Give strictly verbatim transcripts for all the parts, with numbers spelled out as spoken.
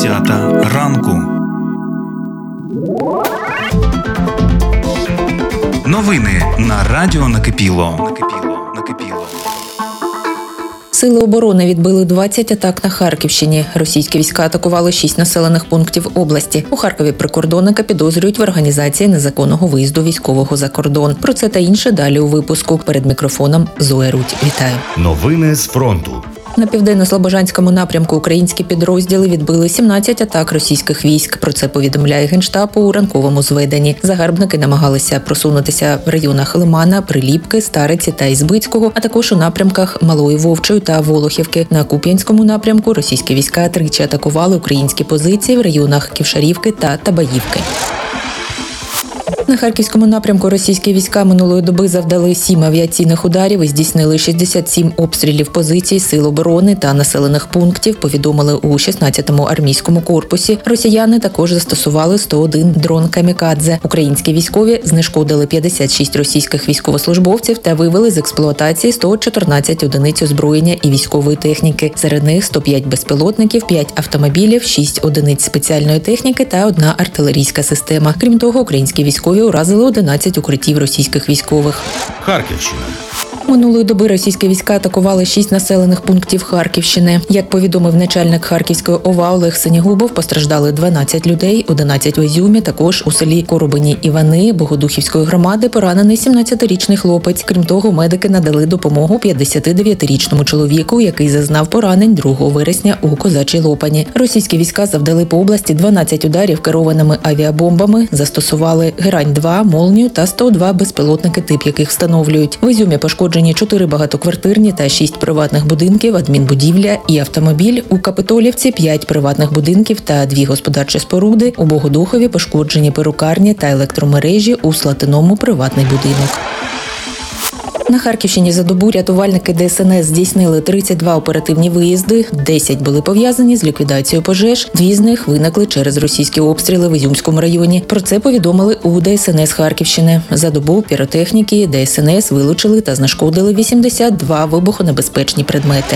Десята ранку. Новини на радіо Накипіло. Накипіло. Накипіло. Сили оборони відбили двадцять атак на Харківщині. Російські війська атакували шість населених пунктів області. У Харкові прикордонника підозрюють в організації незаконного виїзду військового за кордон. Про це та інше далі у випуску. Перед мікрофоном Зоя Рудь. Вітаю. Новини з фронту. На південно-слобожанському напрямку українські підрозділи відбили сімнадцять атак російських військ. Про це повідомляє Генштаб у ранковому зведенні. Загарбники намагалися просунутися в районах Лимана, Приліпки, Стариці та Ізбицького, а також у напрямках Малої Вовчої та Волохівки. На Куп'янському напрямку російські війська тричі атакували українські позиції в районах Ківшарівки та Табаївки. На Харківському напрямку російські війська минулої доби завдали сім авіаційних ударів і здійснили шістдесят сім обстрілів позицій сил оборони та населених пунктів, повідомили у шістнадцятому армійському корпусі. Росіяни також застосували сто один дрон «Камікадзе». Українські військові знешкодили п'ятдесят шість російських військовослужбовців та вивели з експлуатації сто чотирнадцять одиниць озброєння і військової техніки. Серед них сто п'ять безпілотників, п'ять автомобілів, шість одиниць спеціальної техніки та одна артилерійська система. Крім того, українські військові уразили одинадцять укриттів російських військових. Харківщина. Минулої доби російські війська атакували шість населених пунктів Харківщини. Як повідомив начальник Харківської ОВА Олег Синігубов, постраждали дванадцять людей, одинадцять в Ізюмі, також у селі Коробині Івани Богодухівської громади поранений сімнадцятирічний хлопець. Крім того, медики надали допомогу п'ятдесятидев'ятирічному чоловіку, який зазнав поранень другого вересня у Козачій Лопані. Російські війська завдали по області дванадцять ударів керованими авіабомбами, застосували Герань два, Молнію та сто два безпілотники, тип яких встановлюють. В Ізюмі пошкоджені чотири багатоквартирні та шість приватних будинків, адмінбудівля і автомобіль. У Капитолівці п'ять приватних будинків та дві господарчі споруди. У Богодухові пошкоджені перукарні та електромережі, у Слатиному приватний будинок. На Харківщині за добу рятувальники Де Ес Ен Ес здійснили тридцять два оперативні виїзди, десять були пов'язані з ліквідацією пожеж, дві з них виникли через російські обстріли в Ізюмському районі. Про це повідомили у Де Ес Ен Ес Харківщини. За добу піротехніки Де Ес Ен Ес вилучили та знешкодили вісімдесят два вибухонебезпечні предмети.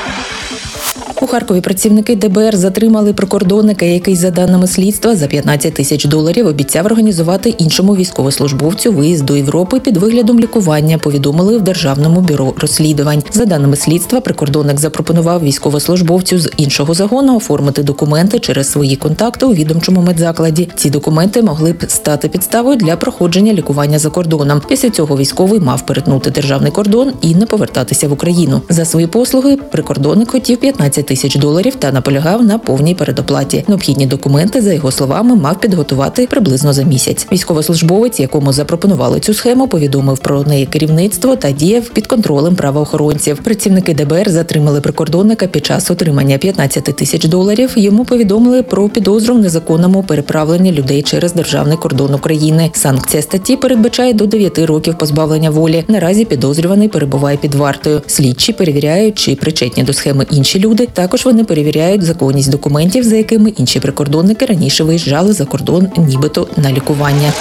У Харкові працівники Де Бе Ер затримали прикордонника, який, за даними слідства, за п'ятнадцять тисяч доларів обіцяв організувати іншому військовослужбовцю виїзд до Європи під виглядом лікування, повідомили в Державному бюро розслідувань. За даними слідства, прикордонник запропонував військовослужбовцю з іншого загону оформити документи через свої контакти у відомчому медзакладі. Ці документи могли б стати підставою для проходження лікування за кордоном. Після цього військовий мав перетнути державний кордон і не повертатися в Україну. За свої послуги прикордонник хотів п'ятнадцять тисяч доларів та наполягав на повній передоплаті. Необхідні документи, за його словами, мав підготувати приблизно за місяць. Військовослужбовець, якому запропонували цю схему, повідомив про неї керівництво та діяв під контролем правоохоронців. Працівники Де Бе Ер затримали прикордонника під час отримання п'ятнадцять тисяч доларів. Йому повідомили про підозру в незаконному переправленні людей через державний кордон України. Санкція статті передбачає до дев'яти років позбавлення волі. Наразі підозрюваний перебуває під вартою. Слідчі перевіряють, чи причетні до схеми інші люди. Також вони перевіряють законність документів, за якими інші прикордонники раніше виїжджали за кордон нібито на лікування.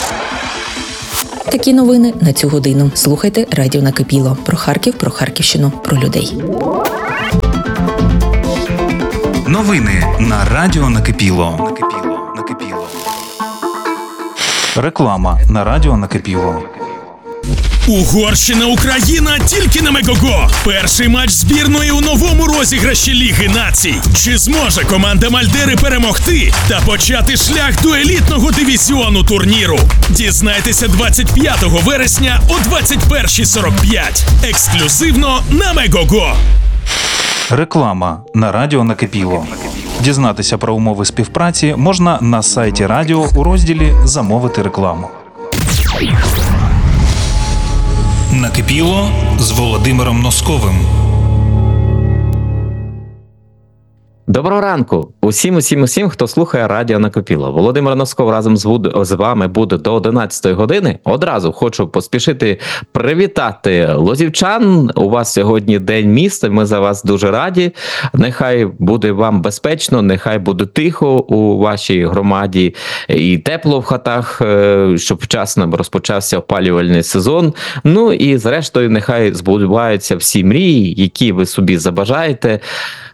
Такі новини на цю годину. Слухайте радіо Накипіло. Про Харків, про Харківщину, про людей. Новини на радіо Накипіло. Накипіло. Накипіло. Реклама на радіо Накипіло. Угорщина, Україна тільки на Мегого. Перший матч збірної у новому розіграші Ліги націй. Чи зможе команда Мальдери перемогти та почати шлях до елітного дивізіону турніру? Дізнайтеся двадцять п'ятого вересня о двадцять перша сорок п'ять. Ексклюзивно на Мегого. Реклама на радіо Накипіло. Дізнатися про умови співпраці можна на сайті радіо у розділі «Замовити рекламу». Накипіло з Володимиром Носковим. Доброго ранку усім, усім, усім, хто слухає радіо Накипіло. Володимир Носков разом з, з вами буде до одинадцятої години. Одразу хочу поспішити привітати лозівчан. У вас сьогодні День міста, ми за вас дуже раді. Нехай буде вам безпечно, нехай буде тихо у вашій громаді і тепло в хатах, щоб вчасно розпочався опалювальний сезон. Ну і зрештою, нехай збуваються всі мрії, які ви собі забажаєте.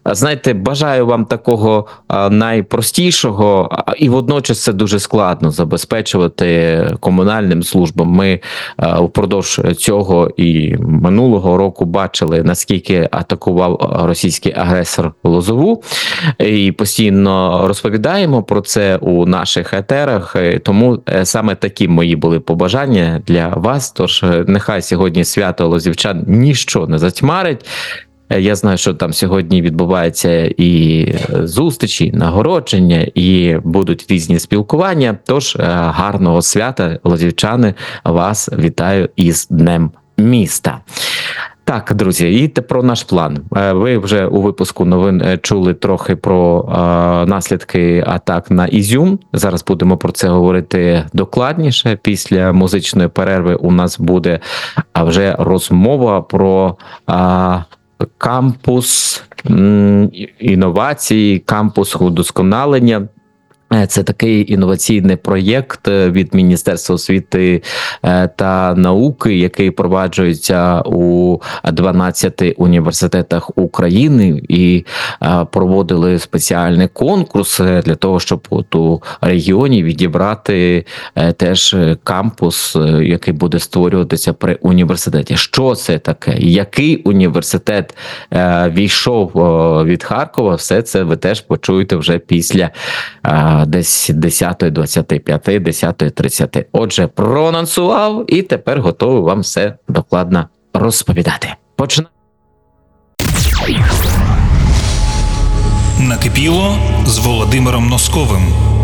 знаєте, бажаю вам такого найпростішого, і водночас це дуже складно забезпечувати комунальним службам. Ми впродовж цього і минулого року бачили, наскільки атакував російський агресор Лозову, і постійно розповідаємо про це у наших етерах, тому саме такі мої були побажання для вас. Тож нехай сьогодні свято лозівчан ніщо не затьмарить. Я знаю, що там сьогодні відбуваються і зустрічі, і нагородження, і будуть різні спілкування. Тож гарного свята, лозівчани, вас вітаю із Днем міста. Так, друзі, і про наш план. Ви вже у випуску новин чули трохи про е, наслідки атак на Ізюм. Зараз будемо про це говорити докладніше. Після музичної перерви у нас буде а вже розмова про е, кампус м, інновацій, кампус удосконалення. Це такий інноваційний проєкт від Міністерства освіти та науки, який впроваджується у дванадцяти університетах України, і проводили спеціальний конкурс для того, щоб от у регіоні відібрати теж кампус, який буде створюватися при університеті. Що це таке? Який університет війшов від Харкова? Все це ви теж почуєте вже після десь десята двадцять п'ять, десята тридцять. Отже, проанонсував і тепер готовий вам все докладно розповідати. Починаємо. Накипіло з Володимиром Носковим.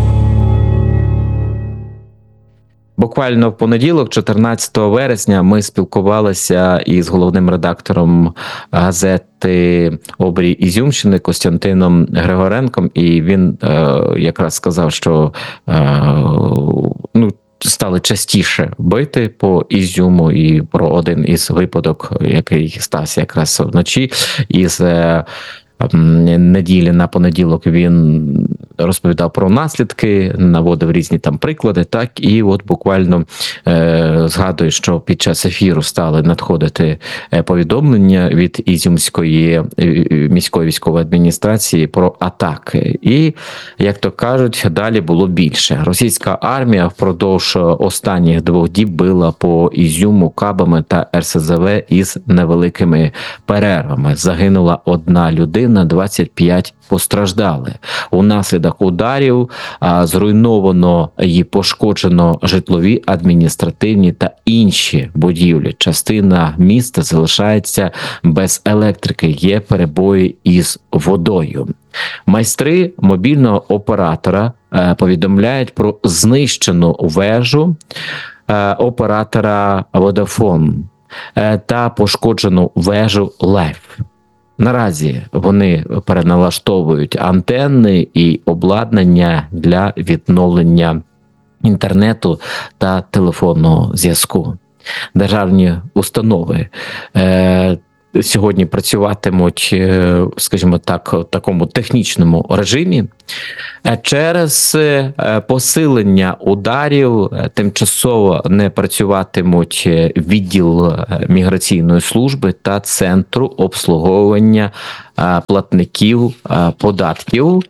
Буквально в понеділок, чотирнадцятого вересня, ми спілкувалися із головним редактором газети «Обрій Ізюмщини» Костянтином Григоренком, і він е, якраз сказав, що е, ну, стали частіше бити по Ізюму, і про один із випадок, який стався якраз вночі, із е, неділі на понеділок він розповідав про наслідки, наводив різні там приклади, так, і от буквально е, згадую, що під час ефіру стали надходити повідомлення від Ізюмської міської військової адміністрації про атаки. І, як то кажуть, далі було більше. Російська армія впродовж останніх двох діб била по Ізюму кабами та ер ес зе ве із невеликими перервами. Загинула одна людина, двадцять п'ять постраждали. Унаслідок ударів а, зруйновано і пошкоджено житлові, адміністративні та інші будівлі. Частина міста залишається без електрики, є перебої із водою. Майстри мобільного оператора а, повідомляють про знищену вежу а, оператора Vodafone а, та пошкоджену вежу Life. Наразі вони переналаштовують антенни і обладнання для відновлення інтернету та телефонного зв'язку. Державні установи е, сьогодні працюватимуть, е, скажімо так, в такому технічному режимі. Через посилення ударів тимчасово не працюватимуть відділ міграційної служби та центру обслуговування платників податків.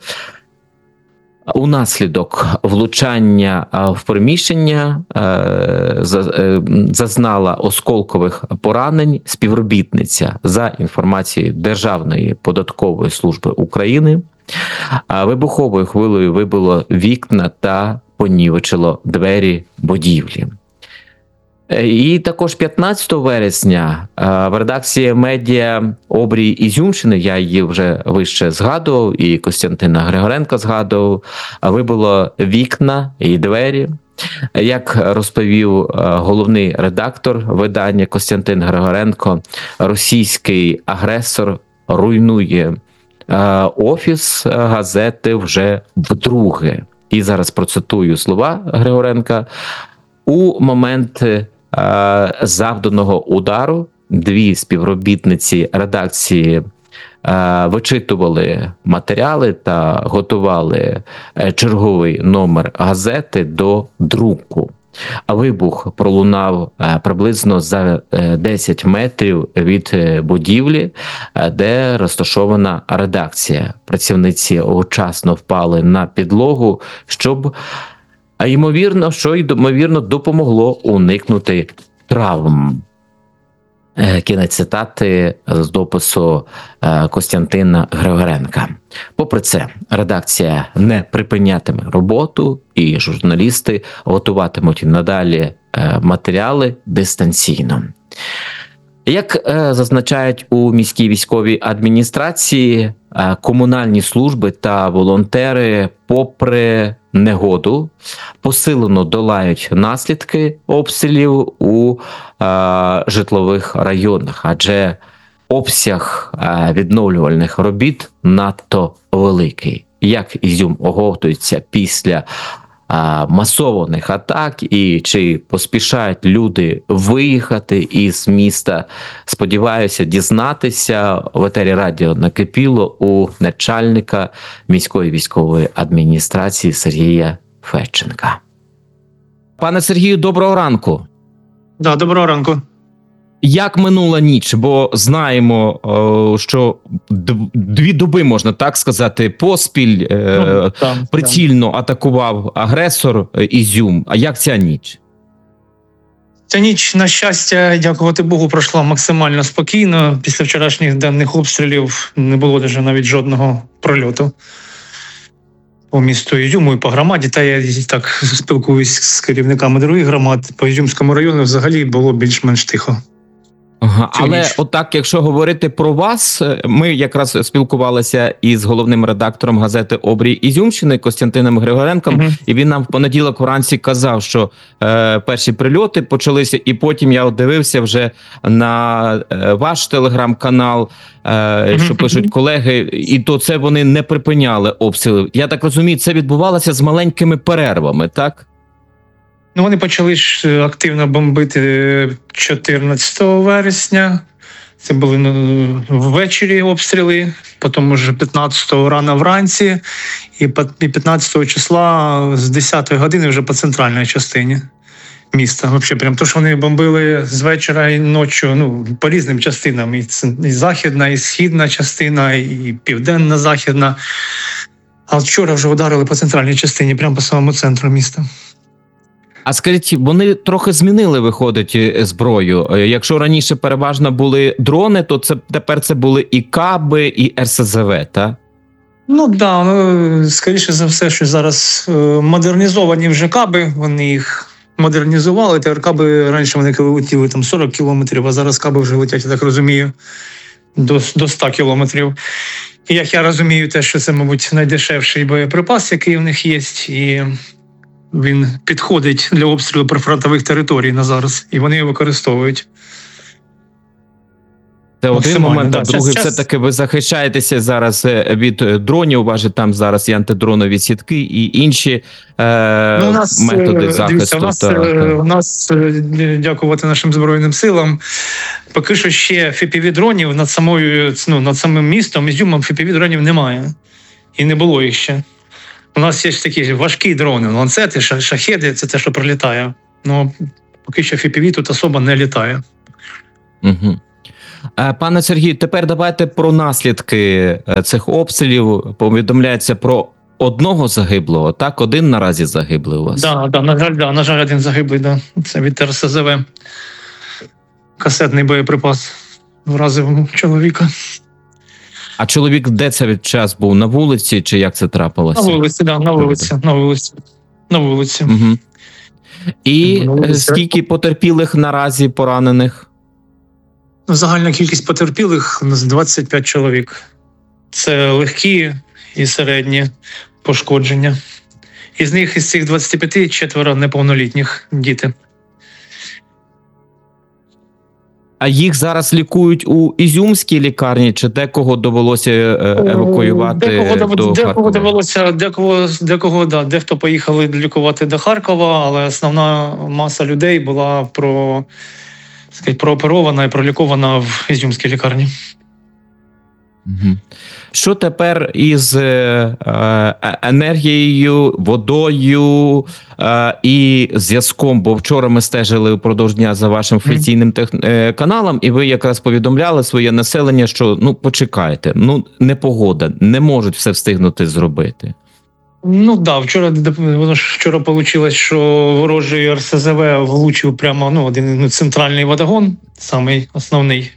Унаслідок влучання в приміщення зазнала осколкових поранень співробітниця, за інформацією Державної податкової служби України. Вибуховою хвилею вибило вікна та понівечило двері будівлі. І також п'ятнадцятого вересня в редакції медіа «Обрій Ізюмщини», я її вже вище згадував, і Костянтина Григоренка згадував, вибило вікна і двері. Як розповів головний редактор видання Костянтин Григоренко, російський агресор руйнує офіс газети вже вдруге. І зараз процитую слова Григоренка. У момент завданого удару дві співробітниці редакції вичитували матеріали та готували черговий номер газети до друку. А вибух пролунав е, приблизно за е, десять метрів від е, будівлі, е, де розташована редакція. Працівниці одночасно впали на підлогу, щоб, а ймовірно, що й ймовірно допомогло уникнути травм. Е, Кінець цитати з допису е, Костянтина Григоренка. Попри це, редакція не припинятиме роботу, і журналісти готуватимуть надалі е, матеріали дистанційно. Як е, зазначають у міській військовій адміністрації, е, комунальні служби та волонтери, попри негоду, посилено долають наслідки обстрілів у е, житлових районах, адже обсяг е, відновлювальних робіт надто великий. Як Ізюм оговтується після масованих атак, і чи поспішають люди виїхати із міста? Сподіваюся дізнатися в етері радіо накипіло у начальника міської військової адміністрації Сергія Федченка. Пане Сергію, доброго ранку. Да, доброго ранку. Як минула ніч? Бо знаємо, що дві доби, можна так сказати, поспіль ну, там, прицільно там. атакував агресор Ізюм. А як ця ніч? Ця ніч, на щастя, дякувати Богу, пройшла максимально спокійно. Після вчорашніх денних обстрілів не було навіть жодного прольоту по місту Ізюму і по громаді. Та я так спілкуюсь з керівниками других громад. По Ізюмському району взагалі було більш-менш тихо. Ага, але отак, якщо говорити про вас, ми якраз спілкувалися із головним редактором газети «Обрій Ізюмщини» Костянтином Григоренком, угу. і він нам в понеділок вранці казав, що е, перші прильоти почалися, і потім я дивився вже на е, ваш телеграм-канал, е, угу. що пишуть колеги, і то це вони не припиняли обстріли. Я так розумію, це відбувалося з маленькими перервами, так? Ну, вони почали ж активно бомбити чотирнадцятого вересня. Це були ну, ввечері обстріли, потім вже п'ятнадцятого рано вранці, і п'ятнадцятого числа з десятої години вже по центральній частині міста. Взагалі, прям то, що вони бомбили з вечора і ночі, ну, по різним частинам. І, і західна, і східна частина, і південна західна. А вчора вже ударили по центральній частині, прямо по самому центру міста. А скажіть, вони трохи змінили, виходить, зброю. Якщо раніше переважно були дрони, то це тепер це були і каби, і ер ес зе ве, так? Ну так, да, ну, скоріше за все, що зараз модернізовані вже каби, вони їх модернізували. Тепер каби раніше вони летіли там сорок кілометрів, а зараз каби вже летять, я так розумію, до, до ста кілометрів. І як я розумію, те, що це, мабуть, найдешевший боєприпас, який в них є, і він підходить для обстрілу прифронтових територій на зараз, і вони його використовують. Це один момент, а другий, все-таки ви захищаєтеся зараз від дронів, у вас же там зараз і антидронові сітки, і інші е, ну, у нас, методи захисту. Дивіться, у, нас, так. у нас, дякувати нашим Збройним силам, поки що ще еф пі ві-дронів над, самою, ну, над самим містом, Ізюмом еф пі ві-дронів немає. І не було їх ще. У нас є такі важкі дрони, ланцети, шахеди, це те, що прилітає. Ну, поки що еф пі ві тут особо не літає. Угу. Пане Сергію, тепер давайте про наслідки цих обстрілів. Повідомляється про одного загиблого, так? Один наразі загиблий у вас? Так, да, да, на жаль, да, на жаль, один загиблий, да. Це від ер ес зе ве. Касетний боєприпас вразив чоловіка. А чоловік де це від час був? На вулиці чи як це трапилося? На вулиці, так, да, на вулиці, на вулиці. На вулиці. Угу. І скільки потерпілих наразі поранених? Загальна кількість потерпілих у нас двадцять п'ять чоловік. Це легкі і середні пошкодження. Із них, із цих двадцяти п'яти, четверо неповнолітніх діти. А їх зараз лікують у Ізюмській лікарні, чи декого довелося евакуювати декого, до декого Харкова? довелося, декого, декого, да, дехто поїхали лікувати до Харкова, але основна маса людей була про, сказати, прооперована і пролікована в Ізюмській лікарні. Мгм. Що тепер із е, е, енергією, водою е, і зв'язком? Бо вчора ми стежили упродовж дня за вашим офіційним тех, е, каналом, і ви якраз повідомляли своє населення, що ну почекайте, ну непогода, не можуть все встигнути зробити. Ну да, вчора воно ж вчора вийшло, що ворожий Р С З В влучив прямо ну, один ну, центральний водогон, самий основний.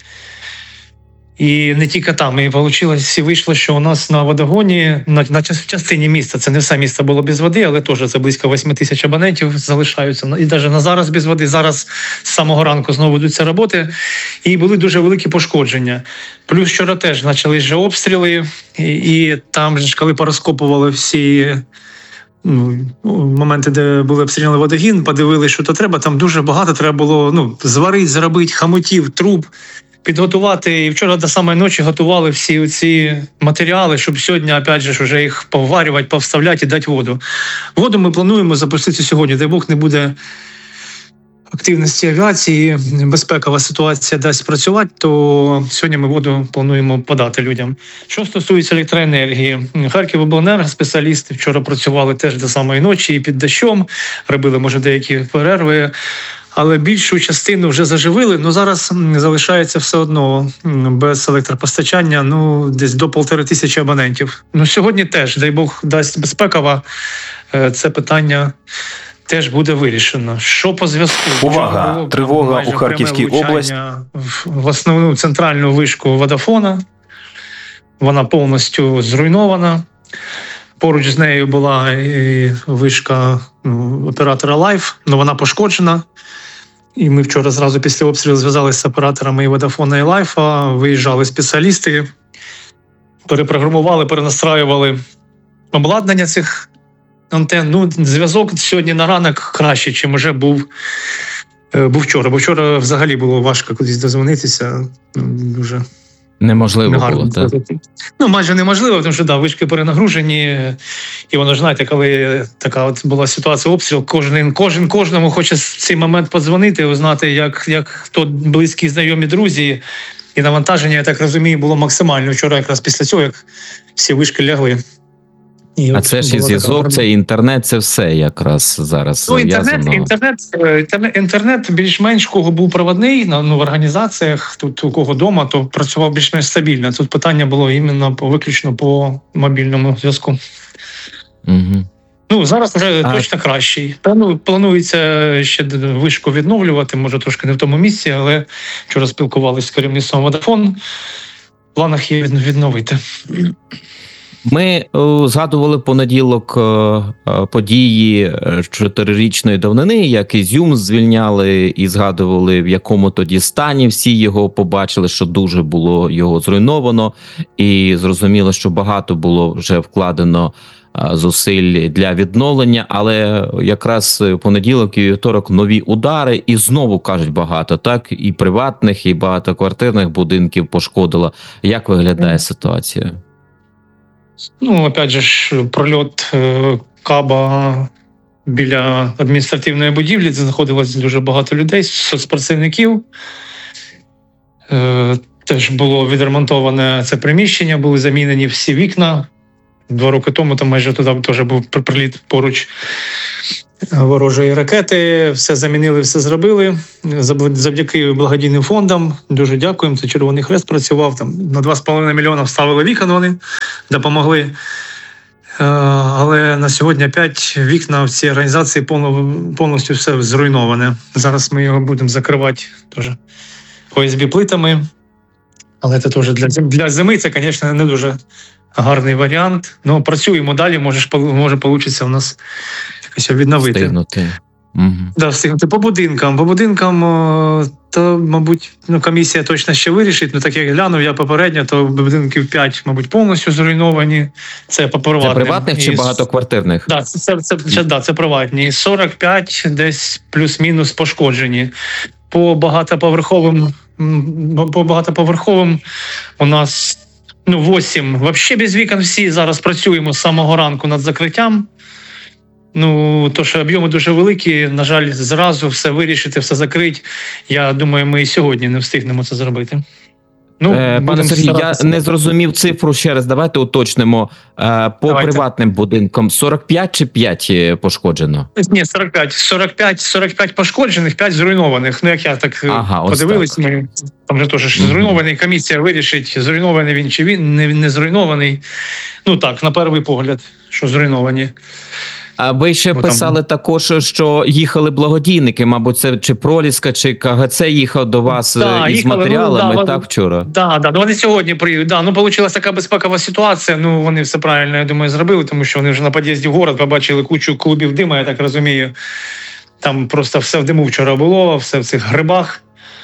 І не тільки там, і вийшло, і вийшло, що у нас на водогоні, на, на частині міста, це не все місто було без води, але теж це близько восьми тисяч абонентів залишаються. І навіть на зараз без води, зараз з самого ранку знову ведуться роботи, і були дуже великі пошкодження. Плюс вчора теж почали вже обстріли, і, і там ж, коли порозкопували всі ну, моменти, де були обстріляні водогін, подивилися, що то треба, там дуже багато треба було ну, зварити, зробити хомутів, труб, підготувати. І вчора до самої ночі готували всі ці матеріали, щоб сьогодні, опять же, вже їх поварювати, повставляти і дати воду. Воду ми плануємо запустити сьогодні. Дай Бог не буде активності авіації, безпекова ситуація дасть працювати, то сьогодні ми воду плануємо подати людям. Що стосується електроенергії, Харківобленерго спеціалісти вчора працювали теж до самої ночі і під дощом, робили, може, деякі перерви, але більшу частину вже заживили, але зараз залишається все одно без електропостачання, ну, десь до полтори тисячі абонентів. Ну, сьогодні теж, дай Бог, дасть безпекова, це питання теж буде вирішено. Що по зв'язку? Увага! Було Тривога майже у Харківській пряме області. влучання в- В основну центральну вишку Водафона. Вона повністю зруйнована. Поруч з нею була і вишка ну, оператора Life, але вона пошкоджена. І ми вчора зразу після обстрілу зв'язалися з операторами і Водафона, і Лайфа, виїжджали спеціалісти, перепрограмували, перенастраювали обладнання цих антенн. Ну, зв'язок сьогодні на ранок краще, чим вже був, е, був вчора. Бо вчора взагалі було важко кудись дозвонитися. Ну, дуже Неможливо негарно було, так? сказати. Ну, майже неможливо, тому що да, вишки перенагружені. І воно ж, знаєте, коли така от була ситуація обстріл, кожен, кожен кожному хоче в цей момент подзвонити, узнати, як, як хто близькі, знайомі, друзі. І навантаження, я так розумію, було максимально. Вчора якраз після цього, як всі вишки лягли. І А от це ж і була така зв'язок, проблема. це і інтернет, це все якраз зараз Ну, інтернет, зав'язано. інтернет, е, інтернет, інтернет більш-менш кого був проводний на ну, в організаціях, тут у кого вдома, то працював більш-менш стабільно. Тут питання було іменно по виключно по мобільному зв'язку. Угу. Ну зараз вже А- точно кращий. Та ну планується ще вишку відновлювати, може трошки не в тому місці, але вчора спілкувалися з керівництвом Vodafone. В планах є від- відновити. Ми о, згадували понеділок о, о, події е, чотирирічної давнини, як Ізюм звільняли, і згадували, в якому тоді стані всі його побачили, що дуже було його зруйновано, і зрозуміло, що багато було вже вкладено а, зусиль для відновлення, але якраз в понеділок і вівторок нові удари, і знову кажуть багато, так, і приватних, і багатоквартирних будинків пошкодило. Як виглядає ситуація? Ну, опять же ж, прольот е, каба біля адміністративної будівлі, де знаходилось дуже багато людей, соцпрацівників. Е, теж було відремонтоване це приміщення, були замінені всі вікна. Два роки тому там майже туди теж був приліт поруч ворожої ракети. Все замінили, все зробили. Забл- Завдяки благодійним фондам. Дуже дякуємо. Це Червоний Хрест працював. Там на два з половиною мільйона вставили вікон вони, допомогли. Е, Але на сьогодні опять вікна в цій організації повно- повністю все зруйноване. Зараз ми його будемо закривати теж О С Б плитами. Але це теж для, зим- для зими це, звісно, не дуже гарний варіант. Ну, працюємо далі, може, ж пол- може вийде у нас якось відновити. Встигнути. Угу. Да, встигнути. По будинкам. По будинкам, о, то, мабуть, ну, комісія точно ще вирішить. Ну, так як глянув я попередньо, то будинків п'ять, мабуть, повністю зруйновані. Це по приватним. Це приватних чи І- багатоквартирних? Да, це, це, це, це, да, це приватні. сорок п'ять десь плюс-мінус пошкоджені. По багатоповерховим, м, по багатоповерховим у нас ну, вісім. Взагалі без вікон всі. Зараз працюємо з самого ранку над закриттям. Ну, то, що об'єми дуже великі, на жаль, зразу все вирішити, все закрити. Я думаю, ми і сьогодні не встигнемо це зробити. Ну, Е, Пане будемо Сергій, я старатися. не зрозумів цифру ще раз. Давайте уточнимо. Е, По Давайте. приватним будинкам сорок п'ять чи п'ять пошкоджено? Ні, сорок п'ять. сорок п'ять, сорок п'ять пошкоджених, п'ять зруйнованих. Ну, як я так Ага, ось подивились, так. ми там же теж ж Мгм. зруйнований, комісія вирішить, зруйнований він чи він не, не зруйнований. Ну так, на перший погляд, що зруйновані. А ви ще Бо там- писали також, що їхали благодійники, мабуть, це чи Проліска, чи КГЦ їхав до вас Да, е, із їхали, ну, матеріалами, да, вони- так, вчора? Да, да, ну вони сьогодні приїдуть. Да, ну вийшла така безпекова ситуація. Ну вони все правильно, я думаю, зробили, тому що вони вже на під'їзді в город побачили кучу клубів дима, я так розумію. Там просто все в диму вчора було, все в цих грибах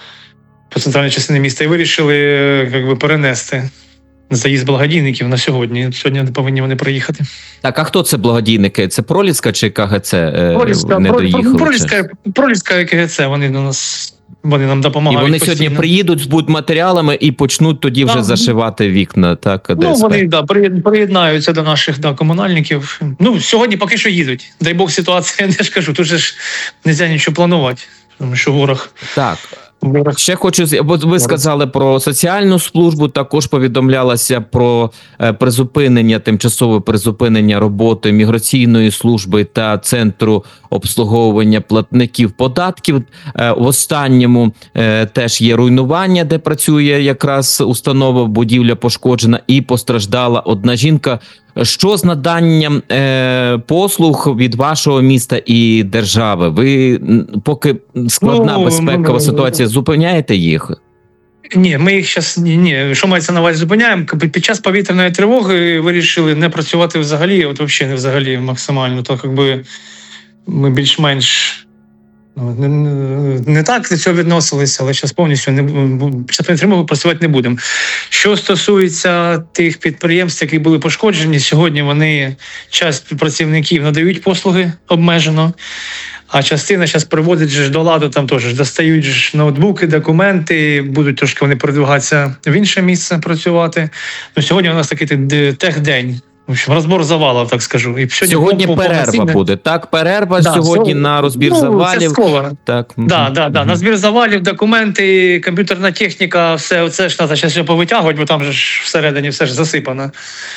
по центральній частині міста і вирішили е, як би, перенести заїзд благодійників на сьогодні. Сьогодні не повинні вони приїхати. Так, а хто це благодійники? Це Проліска чи КГЦ е, Проліска, не Про- доїхали? Про- чи? Проліска, Проліска і КГЦ, вони до нас вони нам І допомагають. вони сьогодні постійно. приїдуть з будматеріалами і почнуть тоді вже Да. зашивати вікна, так, Ну, ДСП? вони да, приєд- приєднаються до наших да, комунальників. Ну, сьогодні поки що їдуть. Дай Бог ситуація, я ж кажу, тут же ж не можна нічого планувати, тому що ворог. Так. ворог. Ще хочу, з- бо ви сказали про соціальну службу, також повідомлялося про е, призупинення, тимчасове призупинення роботи міграційної служби та центру обслуговування платників податків. Е, В останньому е, теж є руйнування, де працює якраз установа, будівля пошкоджена і постраждала одна жінка. Що з наданням е, послуг від вашого міста і держави? Ви м, поки складна Ну, безпекова ну, ситуація, зупиняєте їх? Ні, ми їх зараз ні, ні. Що мається на увазі, зупиняємо. Під час повітряної тривоги вирішили не працювати взагалі, от взагалі не взагалі максимально. То якби ми більш-менш ну, не, не, не так до цього відносилися, але зараз повністю не бу- під час повітряної тривоги працювати не будемо. Що стосується тих підприємств, які були пошкоджені, сьогодні вони часть працівників надають послуги обмежено. А частина зараз приводить же ж до ладу, там теж достають же ж ноутбуки, документи, будуть трошки вони передвигатися в інше місце працювати. Ну, сьогодні у нас такий д- техдень. В общем, розбор завалів, так скажу. І сьогодні, Сьогодні пов- перерва повноцінне- буде. Так, перерва Да, сьогодні сьогодні- на розбір ну, завалів. частково. Так, Да, мгм, да, да. мгм. На збір завалів, документи, комп'ютерна техніка, все це ж треба зараз повитягувати, бо там же ж всередині все ж засипано.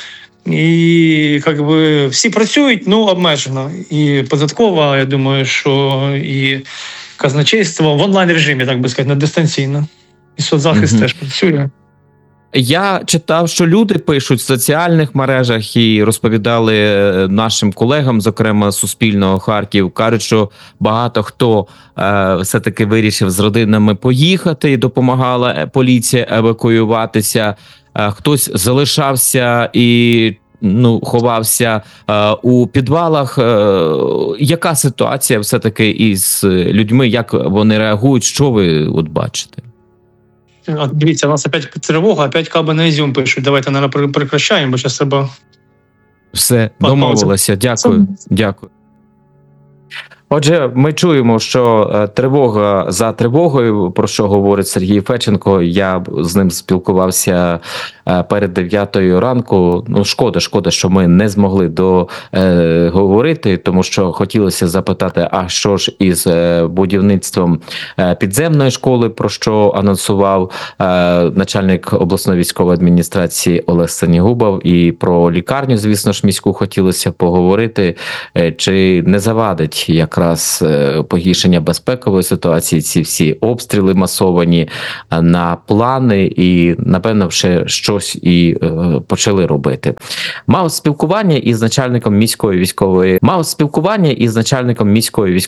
І як би всі працюють, ну обмежено. І податкова, я думаю, що і казначейство в онлайн режимі, так би сказати, не дистанційно. І соцзахист Мгм. теж працює. Я читав, що люди пишуть в соціальних мережах і розповідали е, нашим колегам, зокрема Суспільного Харків, кажуть, що багато хто е, все-таки вирішив з родинами поїхати і допомагала е, поліція евакуюватися. Е, хтось залишався і ну, ховався е, у підвалах. Е, яка ситуація все-таки із людьми? Як вони реагують? Що ви от бачите? От дивіться, у нас опять тривога, опять каби на Ізюм пишуть. Давайте, наверное, прекращаємо, бо зараз треба. Все, Пан домовилися. Дякую. Дякую. Отже, ми чуємо, що е, тривога за тривогою, про що говорить Сергій Феченко. Я б з ним спілкувався е, перед дев'ятою ранку. Ну, шкода, шкода, що ми не змогли договорити, тому що хотілося запитати, а що ж із е, будівництвом е, підземної школи, про що анонсував е, начальник обласної військової адміністрації Олег Сенігубов, і про лікарню, звісно ж, міську хотілося поговорити, е, чи не завадить якраз е, погіршення безпекової ситуації, ці всі обстріли масовані е, на плани, і напевно ще щось і е, почали робити. Мав спілкування із начальником міської військової, мав спілкування із начальником міської військової